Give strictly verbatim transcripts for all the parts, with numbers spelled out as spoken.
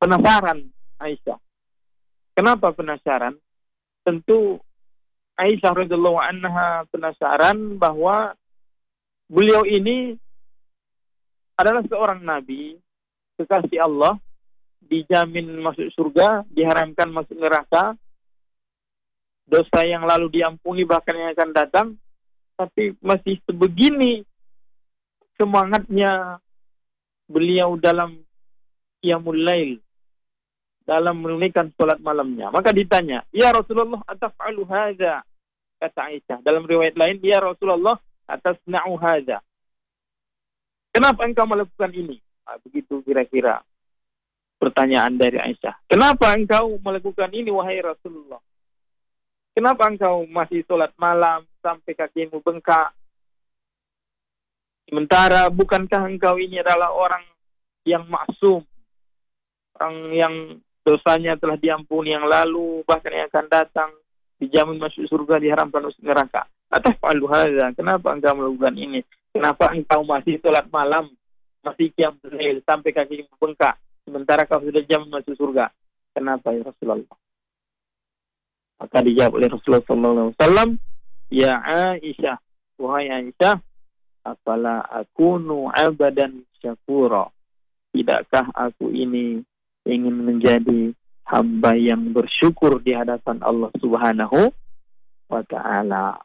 penasaran Aisyah. Kenapa penasaran? Tentu Aisyah radhiyallahu anha penasaran bahwa beliau ini adalah seorang nabi, kekasih Allah, dijamin masuk surga, diharamkan masuk neraka, dosa yang lalu diampuni bahkan yang akan datang, tapi masih sebegini semangatnya beliau dalam qiyamul lail, dalam menunaikan salat malamnya. Maka ditanya, "Ya Rasulullah, ataf'alu hadza?" Kata Aisyah. Dalam riwayat lain, "Ya Rasulullah, atasna'u hadza?" Kenapa engkau melakukan ini? Nah, begitu kira-kira pertanyaan dari Aisyah. Kenapa engkau melakukan ini, wahai Rasulullah? Kenapa engkau masih salat malam sampai kakimu bengkak? Sementara bukankah engkau ini adalah orang yang maksum, orang yang dosanya telah diampuni yang lalu, bahkan yang akan datang, dijamin masuk surga, diharamkan masuk neraka. Ataf'alu hadza? Kenapa engkau melakukan ini? Kenapa engkau masih salat malam, masih qiyamul lail sampai kakimu bengkak, sementara kau sudah jamin masuk surga? Kenapa ya Rasulullah? Maka dijawab oleh Rasulullah sallallahu alaihi wasallam, "Ya Aisyah, wahai Aisyah, afala akunu abadan syakura? Tidakkah aku ini ingin menjadi hamba yang bersyukur di hadapan Allah Subhanahu wa ta'ala?"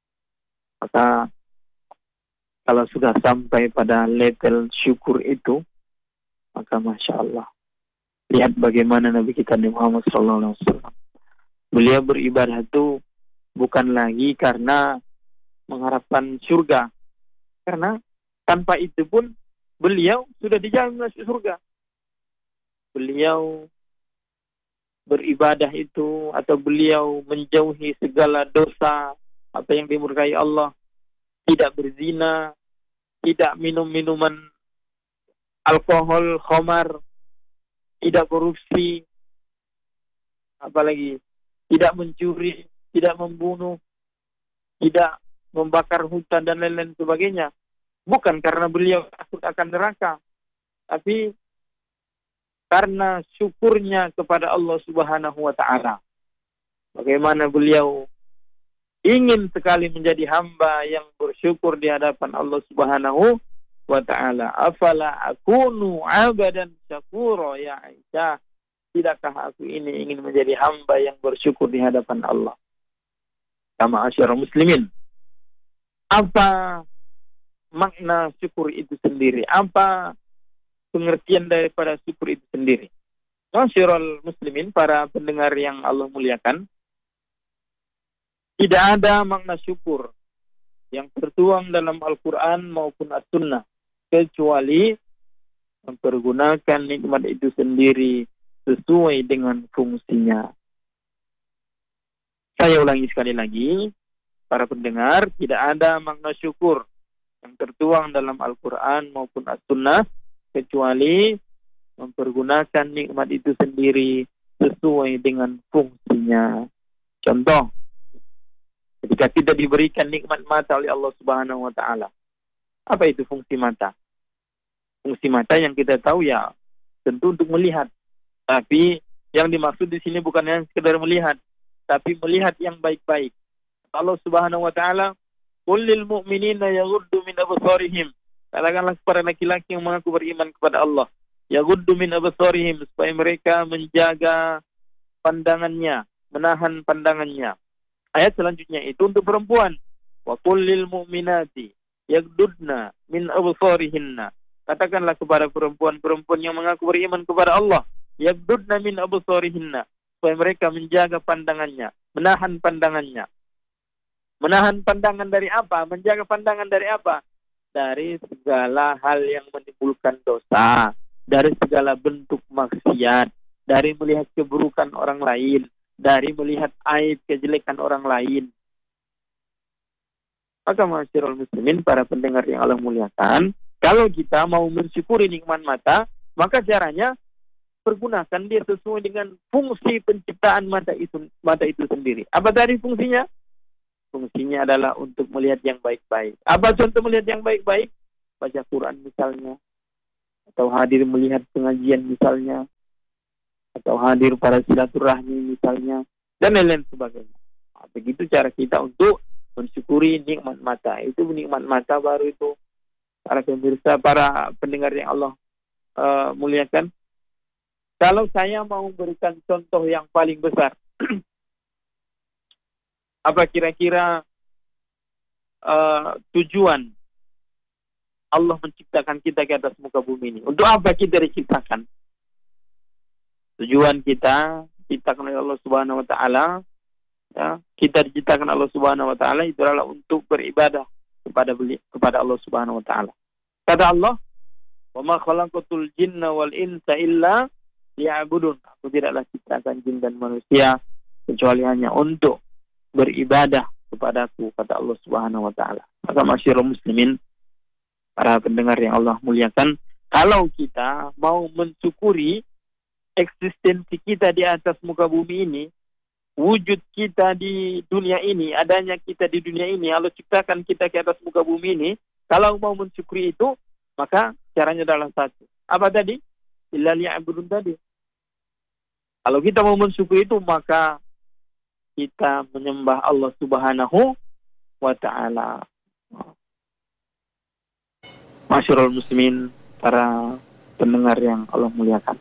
Maka kalau sudah sampai pada level syukur itu, maka Masya Allah, lihat bagaimana Nabi kita Muhammad sallallahu alaihi wasallam. Beliau beribadah itu bukan lagi karena mengharapkan surga, karena tanpa itu pun beliau sudah dijamin masuk surga. Beliau beribadah itu atau beliau menjauhi segala dosa apa yang dimurkai Allah, tidak berzina, tidak minum minuman alkohol, khamar, tidak korupsi, apalagi tidak mencuri, tidak membunuh, tidak membakar hutan dan lain-lain sebagainya. Bukan karena beliau takut akan neraka, tapi karena syukurnya kepada Allah Subhanahu wa ta'ala. Bagaimana beliau ingin sekali menjadi hamba yang bersyukur di hadapan Allah Subhanahu wa ta'ala. Afala akunu abadan syakura ya Aisyah? Tidakkah aku ini ingin menjadi hamba yang bersyukur di hadapan Allah? Kama asyara muslimin. Apa makna syukur itu sendiri? Apa pengertian daripada syukur itu sendiri? Masyarul muslimin, para pendengar yang Allah muliakan, tidak ada makna syukur yang tertuang dalam Al-Quran maupun As-Sunnah kecuali mempergunakan nikmat itu sendiri sesuai dengan fungsinya. Saya ulangi sekali lagi, para pendengar, tidak ada makna syukur yang tertuang dalam Al-Quran maupun As-Sunnah kecuali mempergunakan nikmat itu sendiri sesuai dengan fungsinya. Contoh, ketika kita diberikan nikmat mata oleh Allah Subhanahu wa ta'ala, apa itu fungsi mata? Fungsi mata yang kita tahu ya tentu untuk melihat. Tapi yang dimaksud di sini bukan yang sekedar melihat, tapi melihat yang baik-baik. Allah Subhanahu wa ta'ala, "Qul lil mu'minina yaghuddu min absarihim." Katakanlah kepada laki-laki yang mengaku beriman kepada Allah, yaghuddu min absarihim, supaya mereka menjaga pandangannya, menahan pandangannya. Ayat selanjutnya itu untuk perempuan, "Wa qul lil mu'minati yaghdudna min absarihinna." Katakanlah kepada perempuan-perempuan yang mengaku beriman kepada Allah, yaghdudna min absarihinna, supaya mereka menjaga pandangannya, menahan pandangannya. Menahan pandangan dari apa? Menjaga pandangan dari apa? Dari segala hal yang menimbulkan dosa, dari segala bentuk maksiat, dari melihat keburukan orang lain, dari melihat aib kejelekan orang lain. Maka masyarul muslimin, para pendengar yang Allah muliakan, kalau kita mau mensyukuri nikmat mata, maka caranya pergunakan dia sesuai dengan fungsi penciptaan mata itu, mata itu sendiri. Apa tadi fungsinya? Fungsinya adalah untuk melihat yang baik-baik. Apa contoh melihat yang baik-baik? Baca Quran misalnya, atau hadir melihat pengajian misalnya, atau hadir pada silaturahmi misalnya, dan lain-lain sebagainya. Nah, begitu cara kita untuk mensyukuri nikmat mata. Itu nikmat mata baru itu. Para pemirsa, para pendengar yang Allah uh, muliakan. Kalau saya mau memberikan contoh yang paling besar, apa kira-kira uh, tujuan Allah menciptakan kita ke atas muka bumi ini? Untuk apa kita diciptakan? Tujuan kita diciptakan oleh Allah Subhanahu wa taala, ya, kita diciptakan Allah Subhanahu wa taala itu adalah untuk beribadah kepada beli, kepada Allah Subhanahu wa taala. Kata Allah, "Wa ma khalaqatul jinna wal insa illa liya'budun." Aku tidaklah ciptakan jin dan manusia kecuali hanya untuk beribadah kepadaku, kata Allah Subhanahu wa taala. Maka masyarul muslimin, para pendengar yang Allah muliakan, kalau kita mau mensyukuri eksistensi kita di atas muka bumi ini, wujud kita di dunia ini, adanya kita di dunia ini, Allah ciptakan kita ke atas muka bumi ini, kalau mau mensyukuri itu, maka caranya adalah satu. Apa tadi? Illa liya'budun tadi. Kalau kita mau mensyukuri itu, maka kita menyembah Allah Subhanahu wa ta'ala. Masyarul muslimin, para pendengar yang Allah muliakan.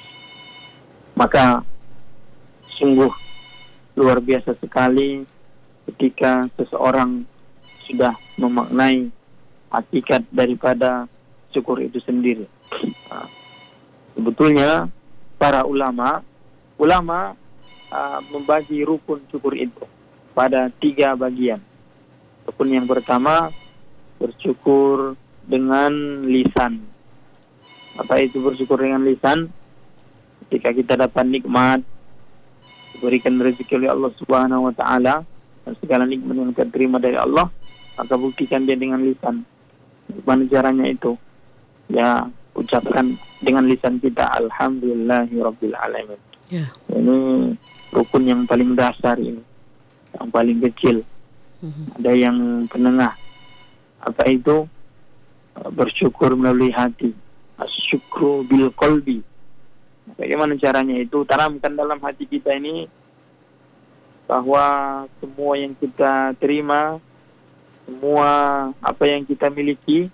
Maka sungguh luar biasa sekali ketika seseorang sudah memaknai hakikat daripada syukur itu sendiri. Nah, sebetulnya para ulama ulama uh, membagi rukun syukur itu pada tiga bagian. Rukun yang pertama, bersyukur dengan lisan. Apa itu bersyukur dengan lisan? Ketika kita dapat nikmat, diberikan rezeki oleh Allah Subhanahu wa taala, dan segala nikmat yang kita terima dari Allah, maka buktikan dia dengan lisan. Bagaimana caranya itu? Ya, ucapkan dengan lisan kita, alhamdulillahirabbil alamin. Yeah. Ini rukun yang paling dasar ini, yang paling kecil. Mm-hmm. Ada yang penengah. Apa itu? Bersyukur melalui hati. Asyukru bil qalbi. Bagaimana caranya itu? Tanamkan dalam hati kita ini bahwa semua yang kita terima, semua apa yang kita miliki,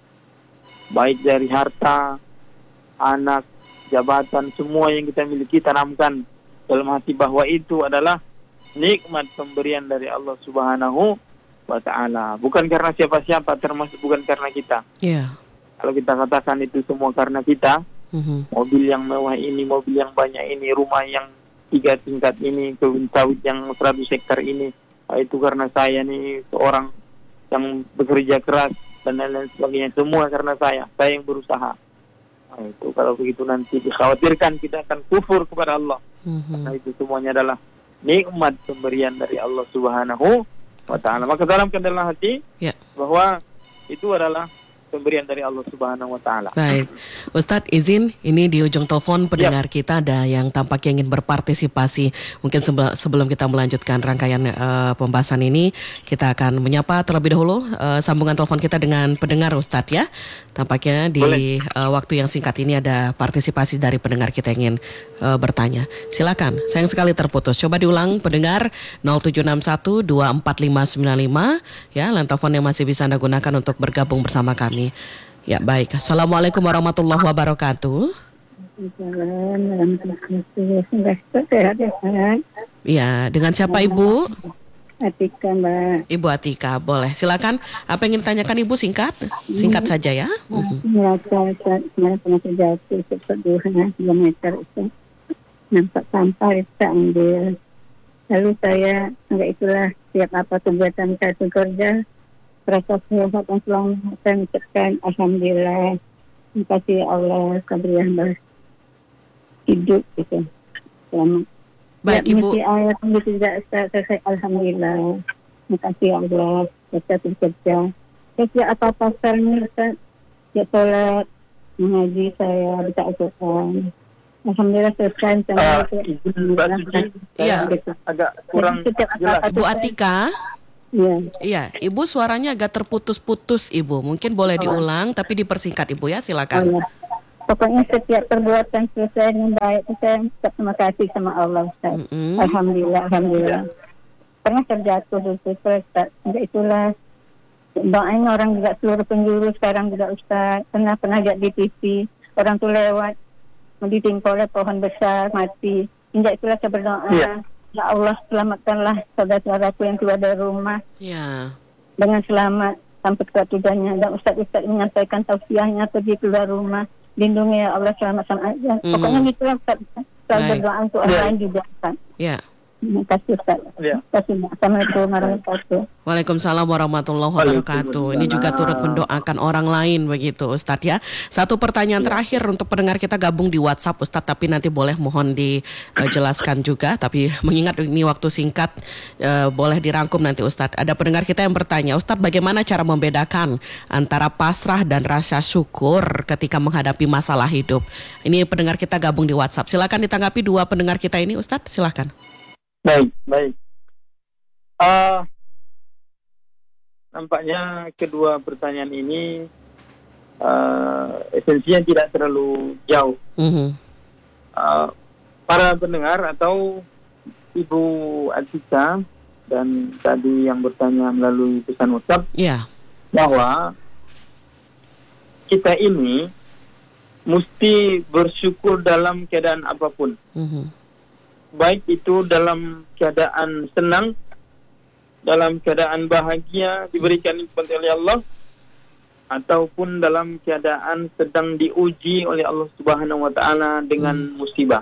baik dari harta, anak, jabatan, semua yang kita miliki, tanamkan dalam hati bahwa itu adalah nikmat pemberian dari Allah Subhanahu wa ta'ala. Bukan karena siapa-siapa, termasuk bukan karena kita. Yeah. Kalau kita katakan itu semua karena kita, mm-hmm. mobil yang mewah ini, mobil yang banyak ini, rumah yang tiga tingkat ini, kebun sawit yang seratus hektar ini, itu karena saya nih seorang yang bekerja keras dan lain-lain sebagainya, semua karena saya, saya yang berusaha. Nah, itu kalau begitu nanti dikhawatirkan kita akan kufur kepada Allah. Mm-hmm. Karena itu semuanya adalah nikmat pemberian dari Allah Subhanahu wa ta'ala. Maka dalamkan dalam hati yeah. bahwa itu adalah pemberian dari Allah Subhanahu wa ta'ala. Baik, Ustadz izin, ini di ujung telepon pendengar ya. Kita ada yang tampaknya ingin berpartisipasi. Mungkin sebel, sebelum kita melanjutkan rangkaian uh, pembahasan ini, kita akan menyapa terlebih dahulu uh, sambungan telepon kita dengan pendengar Ustadz ya. Tampaknya di uh, waktu yang singkat ini ada partisipasi dari pendengar kita yang ingin uh, bertanya. Silakan, sayang sekali terputus. Coba diulang pendengar nol tujuh enam satu dua empat lima sembilan lima ya, line telepon yang masih bisa Anda gunakan untuk bergabung bersama kami. Ya baik, Assalamualaikum warahmatullahi wabarakatuh. Ya, dengan siapa Ibu? Atika, Mbak. Ibu Atika, boleh. Silakan. Apa yang ingin ditanyakan Ibu, singkat? Singkat hmm. saja ya. Saya pernah terjatuh sepuluh kilometer itu. Nampak sampah itu ambil. Lalu saya, enggak itulah, setiap apa kegiatan saya bekerja, rasa sehat dan selalu saya mengucapkan alhamdulillah, terima kasih Allah kabariah Mbak hidup gitu. Selamat. Baik ya, Ibu. Mesti ayat yang tidak selesai alhamdulillah. Terima kasih Allah. Kita bekerja. Saya apa-apa sekarang Ustaz. Ya sholat, mengaji saya, bisa Al-Quran. Alhamdulillah selesai. Uh, Mbak Suci, iya. Agak kurang jelas. Ibu Atika. Iya. Iya, Ibu suaranya agak terputus-putus Ibu. Mungkin boleh diulang tapi dipersingkat Ibu ya, silakan. Oh, ya. Pokoknya setiap perbuatan selesai dengan baik itu saya ucap terima kasih sama Allah, Ustaz. Mm-mm. Alhamdulillah, Alhamdulillah. Pernah terjatuh dulu, Ustaz. Enggak itulah. Doain orang juga seluruh penjuru sekarang juga, Ustaz. Pernah pernah lihat di T V. Orang tu lewat, ditimpa oleh pohon besar, mati. Injak itulah saya berdoa. Ya. Ya Allah, selamatkanlah saudara-saudaraku yang keluar dari rumah Ya. dengan selamat sampai ke tujuannya. Dan Ustaz-Ustaz menyampaikan tausiahnya pergi keluar rumah. Lindungi ya Allah selamatkan aja. Hmm. Pokoknya gitulah Ustaz. Selalu Baik. berdoa untuk orang Ya. lain juga, Ustaz. Ya. Terima kasih, Ustaz. Ya. Terima kasih. Assalamualaikum warahmatullahi wabarakatuh. Waalaikumsalam warahmatullahi wabarakatuh. Ini juga turut mendoakan orang lain begitu Ustadz ya. Satu pertanyaan terakhir untuk pendengar kita gabung di WhatsApp Ustadz, tapi nanti boleh mohon dijelaskan juga. Tapi mengingat ini waktu singkat, eh, boleh dirangkum nanti Ustadz. Ada pendengar kita yang bertanya, Ustadz bagaimana cara membedakan antara pasrah dan rasa syukur ketika menghadapi masalah hidup? Ini pendengar kita gabung di WhatsApp. Silakan ditanggapi dua pendengar kita ini Ustadz, silakan. Baik, baik. Uh, nampaknya kedua pertanyaan ini uh, esensinya tidak terlalu jauh. Mm-hmm. Uh, para pendengar atau Ibu Atika dan tadi yang bertanya melalui pesan WhatsApp, Ya. bahwa kita ini mesti bersyukur dalam keadaan apapun. Mm-hmm. Baik itu dalam keadaan senang, dalam keadaan bahagia diberikan nikmat oleh Allah, ataupun dalam keadaan sedang diuji oleh Allah Subhanahu wa taala dengan Hmm. musibah.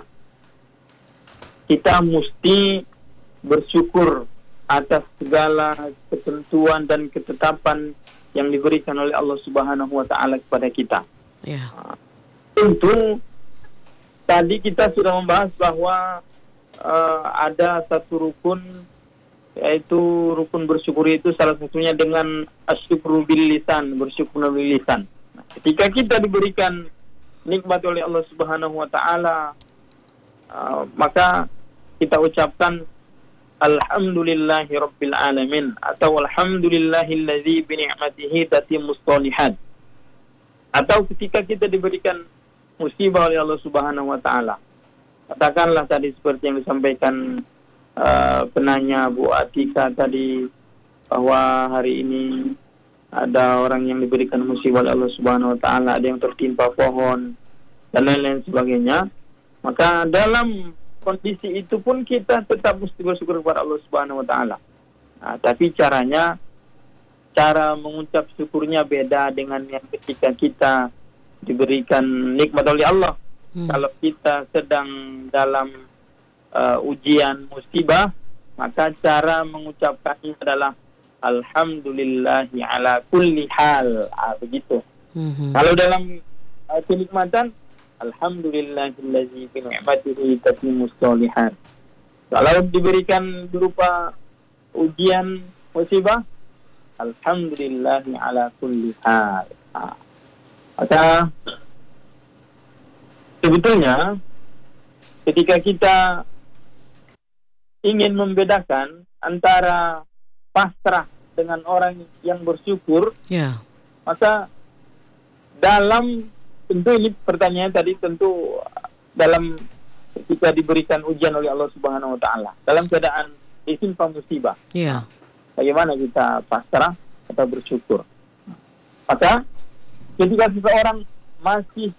Kita mesti bersyukur atas segala ketentuan dan ketetapan yang diberikan oleh Allah Subhanahu wa taala kepada kita. Ya. Tentu tadi kita sudah membahas bahwa uh, ada satu rukun, yaitu rukun bersyukur itu salah satunya dengan asyukru bil lisan, bersyukur bil lisan. Nah, ketika kita diberikan nikmat oleh Allah Subhanahu wa taala, uh, maka kita ucapkan alhamdulillahi rabbil alamin atau alhamdulillahillazi bi ni'matihi tatimmus shalihat. Atau ketika kita diberikan musibah oleh Allah Subhanahu wa taala, katakanlah tadi seperti yang disampaikan uh, penanya Bu Atika tadi, bahwa hari ini ada orang yang diberikan musibah oleh Allah Subhanahu wa taala, ada yang tertimpa pohon dan lain-lain sebagainya. Maka dalam kondisi itu pun kita tetap mesti bersyukur kepada Allah Subhanahu wa taala. Nah, tapi caranya, cara mengucap syukurnya beda dengan yang ketika kita diberikan nikmat oleh Allah. Hmm. Kalau kita sedang dalam uh, ujian musibah, maka cara mengucapkannya adalah alhamdulillahi ala kulli hal. Ah, begitu. Hmm. Kalau dalam uh, kenikmatan, alhamdulillahillazi bi ni'matihi tatimmus shalihat. Kalau diberikan berupa ujian musibah, alhamdulillahi ala kulli hal. Ah. Maka sebetulnya ketika kita ingin membedakan antara pasrah dengan orang yang bersyukur, ya, maka dalam, tentu ini pertanyaan tadi, tentu dalam ketika diberikan ujian oleh Allah Subhanahu wa taala, dalam keadaan ditimpa musibah, ya, bagaimana kita pasrah atau bersyukur? Maka ketika seseorang masih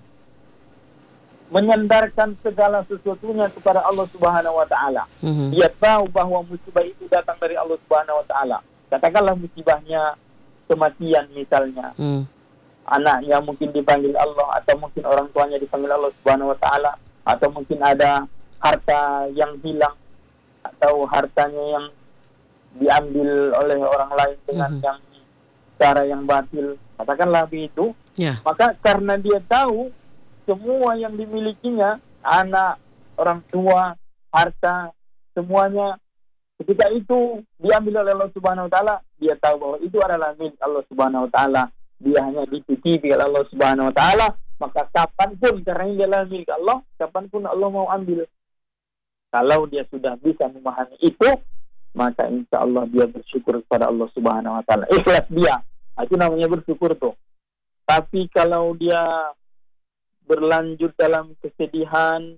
menyandarkan segala sesuatunya kepada Allah Subhanahu wa taala, mm-hmm. dia tahu bahwa musibah itu datang dari Allah Subhanahu wa taala. Katakanlah musibahnya kematian misalnya. Mm. Anaknya mungkin dipanggil Allah, atau mungkin orang tuanya dipanggil Allah Subhanahu wa taala, atau mungkin ada harta yang hilang, atau hartanya yang diambil oleh orang lain dengan mm-hmm. yang cara yang batil, katakanlah begitu. Yeah. Maka karena dia tahu semua yang dimilikinya, anak, orang tua, harta, semuanya ketika itu diambil oleh Allah Subhanahu wa taala, dia tahu bahwa itu adalah milik Allah Subhanahu wa taala. Dia hanya dititipi oleh Allah Subhanahu wa taala, maka kapanpun, karena ini adalah milik Allah, kapanpun Allah mau ambil. Kalau dia sudah bisa memahami itu, maka insya Allah dia bersyukur kepada Allah Subhanahu wa taala. Ikhlas dia, itu namanya bersyukur tuh. Tapi kalau dia berlanjut dalam kesedihan,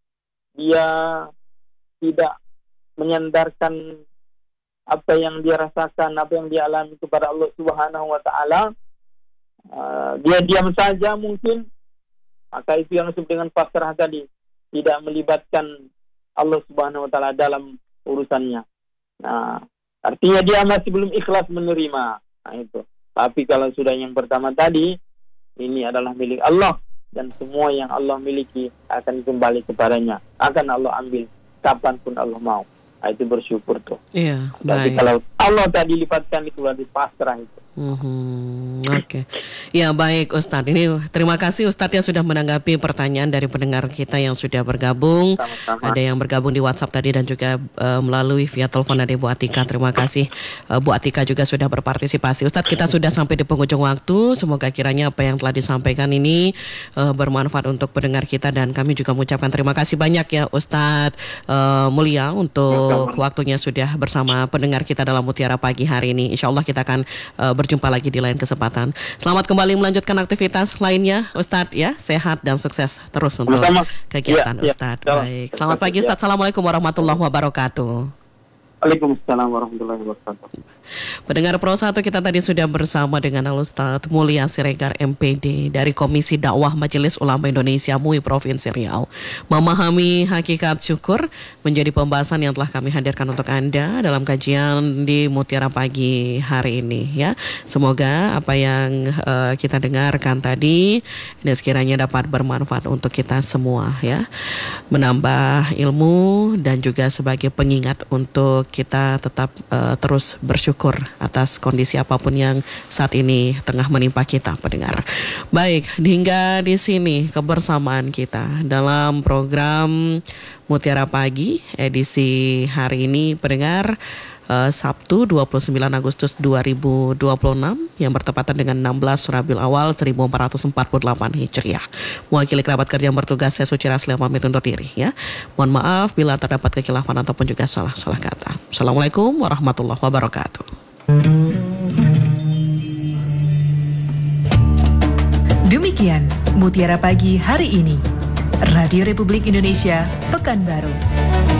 dia tidak menyandarkan apa yang dia rasakan, apa yang dia alami kepada Allah Subhanahu wa taala, uh, dia diam saja mungkin, maka itu yang disebut dengan pasrah tadi, tidak melibatkan Allah Subhanahu wa taala dalam urusannya. Nah, artinya dia masih belum ikhlas menerima. Nah, itu. Tapi kalau sudah yang pertama tadi, ini adalah milik Allah dan semua yang Allah miliki akan kembali kepadanya, akan Allah ambil kapanpun Allah mau. Nah, itu bersyukur tuh. Iya, Tapi baik. kalau Allah tak dilipatkan itu berarti pasrah itu. Mhm, Oke, okay. Ya baik Ustadz. Ini terima kasih Ustadz yang sudah menanggapi pertanyaan dari pendengar kita yang sudah bergabung. Sama-sama. Ada yang bergabung di WhatsApp tadi dan juga uh, melalui via telepon ada Bu Atika. Terima kasih uh, Bu Atika juga sudah berpartisipasi. Ustadz, kita sudah sampai di penghujung waktu. Semoga kiranya apa yang telah disampaikan ini uh, bermanfaat untuk pendengar kita, dan kami juga mengucapkan terima kasih banyak ya Ustadz uh, Mulia untuk waktunya sudah bersama pendengar kita dalam Mutiara Pagi hari ini. Insya Allah kita akan uh, berjumpa lagi di lain kesempatan. Selamat kembali melanjutkan aktivitas lainnya Ustadz ya. Sehat dan sukses terus untuk Sama-sama. kegiatan Ya, ya. Ustadz. Selamat. Baik. Selamat pagi Ustadz. Assalamualaikum warahmatullahi wabarakatuh. Waalaikumsalam warahmatullahi wabarakatuh. Pendengar Pro satu, kita tadi sudah bersama dengan Al-Ustadz Mulia Siregar M P D dari Komisi Dakwah Majelis Ulama Indonesia M U I Provinsi Riau. Memahami hakikat syukur menjadi pembahasan yang telah kami hadirkan untuk Anda dalam kajian di Mutiara Pagi hari ini ya. Semoga apa yang uh, kita dengarkan tadi ini sekiranya dapat bermanfaat untuk kita semua ya. Menambah ilmu dan juga sebagai pengingat untuk kita tetap uh, terus bersyukur atas kondisi apapun yang saat ini tengah menimpa kita pendengar. Baik, hingga di sini kebersamaan kita dalam program Mutiara Pagi edisi hari ini pendengar, uh, Sabtu dua puluh sembilan Agustus dua ribu dua puluh enam yang bertepatan dengan enam belas Rabiul Awal seribu empat ratus empat puluh delapan Hijriah. Mewakili kerabat kerja yang bertugas, saya Suci Raslia pamit undur diri ya. Mohon maaf bila terdapat kekhilafan ataupun juga salah-salah kata. Assalamualaikum warahmatullahi wabarakatuh. Demikian Mutiara Pagi hari ini. Radio Republik Indonesia, Pekanbaru.